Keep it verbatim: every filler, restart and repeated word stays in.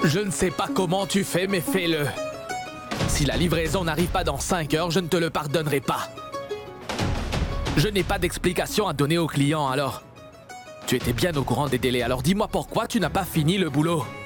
Je ne sais pas comment tu fais, mais fais-le. Si la livraison n'arrive pas dans cinq heures, je ne te le pardonnerai pas. Je n'ai pas d'explication à donner au client, alors... Tu étais bien au courant des délais, alors dis-moi pourquoi tu n'as pas fini le boulot.